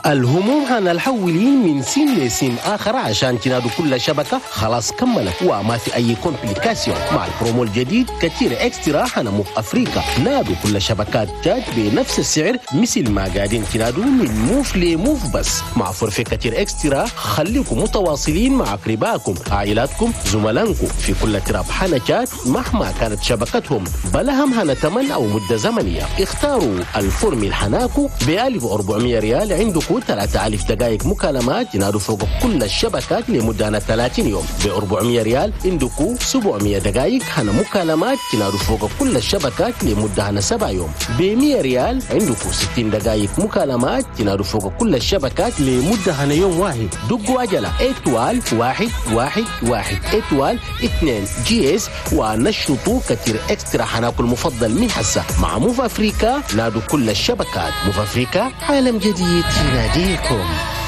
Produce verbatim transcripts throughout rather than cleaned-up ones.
الهموم هنحولين من سين لسين آخر عشان تنادوا كل شبكة خلاص كملت وما في أي كومبليكاسيون. مع البرومو الجديد كتير إكسترا هنمو في أفريقيا. نادوا كل شبكات جات بنفس السعر مثل ما قاعدين تنادوا من موف لموف بس. مع فرفة كتير إكسترا خليكم متواصلين مع أقربائكم، عائلاتكم، زملائكم في كل تراب حنكات مهما كانت شبكتهم، بلهم هنا تمن أو مدة زمنية. اختاروا الفورم الحناكو ب ألف وأربعمية ريال، عندكم ثلاثة آلاف دقائق مكالمات ينادوا فوق كل الشبكات لمدة ثلاثين يوم. ب أربعمية ريال عندكم سبعمية دقائق هنا مكالمات ينادوا فوق كل الشبكات لمدة هنا سبع يوم. ب مية ريال عندكم ستين دقائق مكالمات ينادوا فوق كل الشبكات لمدة هنا يوم واحد. دقوا عجلة اتوال واحد واحد واحد اتوال اثنين جي اس ونشطوا كتير اكسترا حناكو المفضل من حسا. مع موف افريكا نادوا كل الشبكات. موف افريكا عالم جديد يناديكم.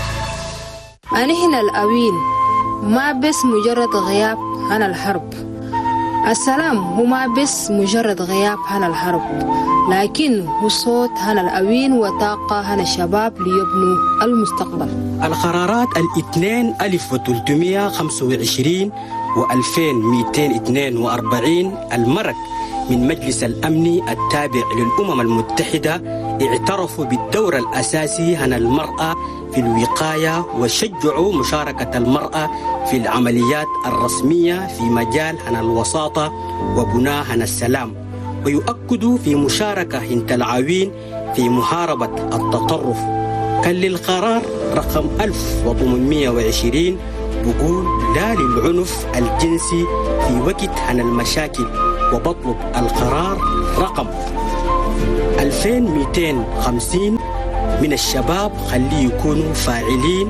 أنا هنا الأوين ما بس مجرد غياب عن الحرب. السلام هو ما بس مجرد غياب عن الحرب، لكن هو صوت عن الأوين وطاقة عن الشباب ليبنوا المستقبل. القرارات الاثنين ألف وثلاثمية خمسة وعشرين وألفين مئتين اثنين وأربعين المرك من مجلس الأمن التابع للأمم المتحدة اعترفوا بالدور الأساسي عن المرأة في الوقاية وشجعوا مشاركة المرأة في العمليات الرسمية في مجال عن الوساطة وبناء عن السلام، ويؤكدوا في مشاركة هند العوين في محاربة التطرف. كان للقرار رقم ألف وثمانمية وعشرين بقول لا للعنف الجنسي في وقت عن المشاكل، وبطلب القرار رقم ألفين ومئتين وخمسين من الشباب خليه يكونوا فاعلين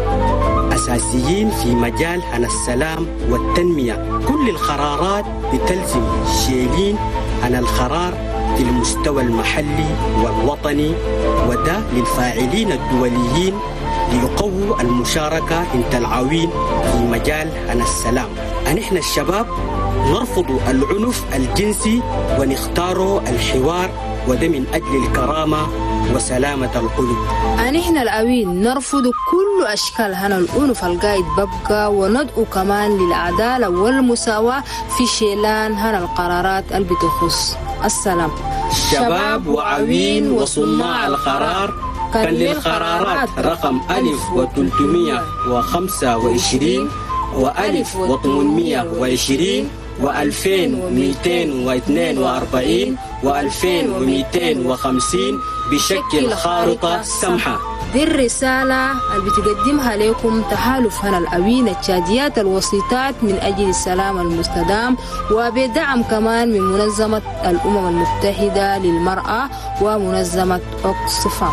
أساسيين في مجال عن السلام والتنمية. كل القرارات بتلزم شيلين عن القرار في المستوى المحلي والوطني، وده للفاعلين الدوليين ليقووا المشاركة عند العوين في مجال عن السلام. نحن الشباب نرفض العنف الجنسي ونختار الحوار، وده من أجل الكرامة وسلامة القلوب. نحن الأوين نرفض كل أشكال هنا العنف القايد ببقى، وندعو كمان للعدالة والمساواة في شيلان هنا القرارات اللي بتخص السلام. شباب وعوين وصناع القرار كان للقرارات رقم ألف وثلاثمية وخمسة وعشرين وألف وثمانمية وعشرين وألفين ومئتين واثنين وأربعين وألفين ومئتين وخمسين بشكل خارطة سمحة. دي الرسالة اللي بتقدمها لكم تحالف هنا الأوين التشاديات الوسيطات من أجل السلام المستدام، وبدعم كمان من منظمة الأمم المتحدة للمرأة ومنظمة أوكسفام.